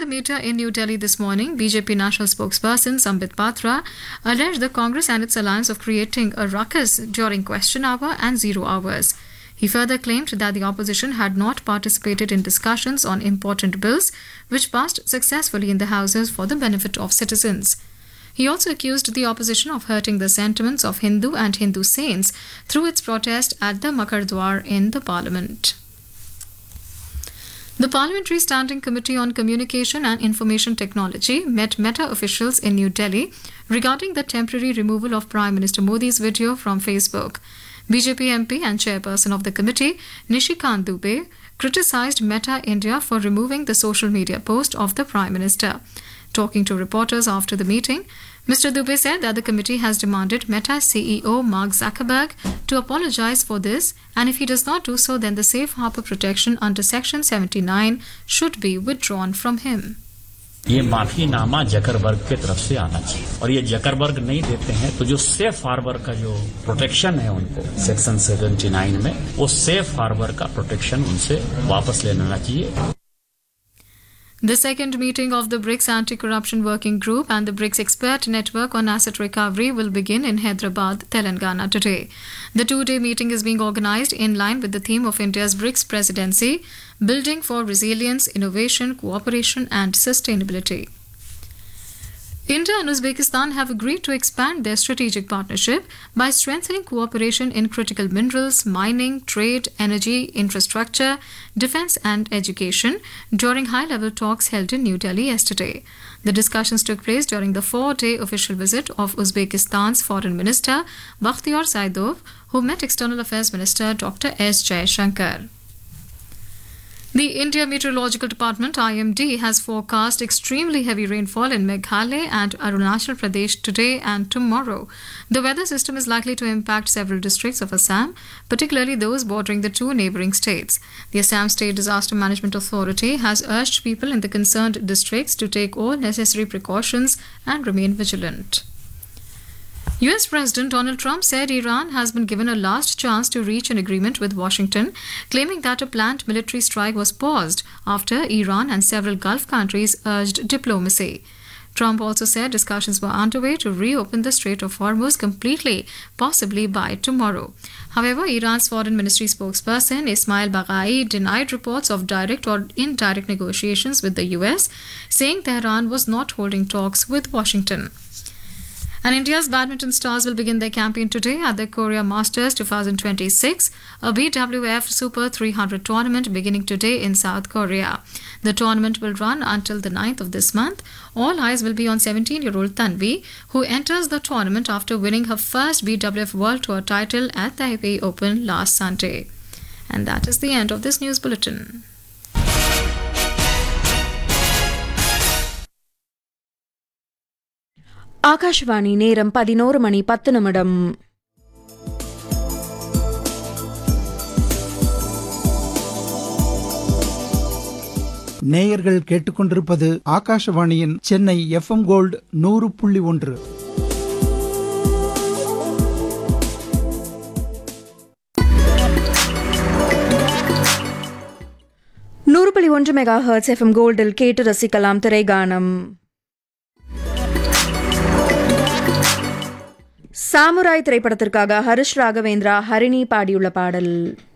media in New Delhi this morning, BJP national spokesperson Sambit Patra alleged the Congress and its alliance of creating a ruckus during question hour and 0 hours. He further claimed that the opposition had not participated in discussions on important bills which passed successfully in the houses for the benefit of citizens. He also accused the opposition of hurting the sentiments of Hindu and Hindu saints through its protest at the Makar Dwar in the parliament. The Parliamentary Standing Committee on Communication and Information Technology met Meta officials in New Delhi regarding the temporary removal of Prime Minister Modi's video from Facebook. BJP MP and chairperson of the committee, Nishikant Dubey, criticized Meta India for removing the social media post of the Prime Minister. Talking to reporters after the meeting, Mr. Dubey said that the committee has demanded Meta CEO Mark Zuckerberg to apologize for this, and if he does not do so, then the safe harbor protection under Section 79 should be withdrawn from him. ये माफीनामा Zuckerberg की तरफ से आना चाहिए और ये Zuckerberg नहीं देते हैं तो जो सेफ हार्बर का जो प्रोटेक्शन है उनको सेक्शन 79 में वो सेफ हार्बर का प्रोटेक्शन उनसे वापस लेना चाहिए. The second meeting of the BRICS Anti-Corruption Working Group and the BRICS Expert Network on Asset Recovery will begin in Hyderabad, Telangana today. The two-day meeting is being organized in line with the theme of India's BRICS presidency, Building for Resilience, Innovation, Cooperation and Sustainability. India and Uzbekistan have agreed to expand their strategic partnership by strengthening cooperation in critical minerals, mining, trade, energy, infrastructure, defense and education during high-level talks held in New Delhi yesterday. The discussions took place during the 4-day official visit of Uzbekistan's Foreign Minister Bakhtiyor Saidov, who met External Affairs Minister Dr. S. Jaishankar. The India Meteorological Department IMD has forecast extremely heavy rainfall in Meghalaya and Arunachal Pradesh today and tomorrow. The weather system is likely to impact several districts of Assam, particularly those bordering the two neighbouring states. The Assam State Disaster Management Authority has urged people in the concerned districts to take all necessary precautions and remain vigilant. US President Donald Trump said Iran has been given a last chance to reach an agreement with Washington, claiming that a planned military strike was paused after Iran and several Gulf countries urged diplomacy. Trump also said discussions were underway to reopen the Strait of Hormuz completely, possibly by tomorrow. However, Iran's foreign ministry spokesperson Ismail Baghai denied reports of direct or indirect negotiations with the US, saying Tehran was not holding talks with Washington. And India's badminton stars will begin their campaign today at the Korea Masters 2026, a BWF Super 300 tournament beginning today in South Korea. The tournament will run until the 9th of this month. All eyes will be on 17-year-old Tanvi, who enters the tournament after winning her first BWF World Tour title at the Taipei Open last Sunday. And that is the end of this news bulletin. Akashvani நேரம் 11:10. நேயர்கள் கேட்டுக்கொண்டிருப்பது ஆகாஷவாணியின் Chennai FM gold 100.1. Mega FM கோல்டில் கேட்டு ரசிக்கலாம் திரைகானம். Samurai திரைப்படத்திற்காக ஹரிஷ் ராகவேந்திரா ஹரிணி பாடியுள்ள பாடல்.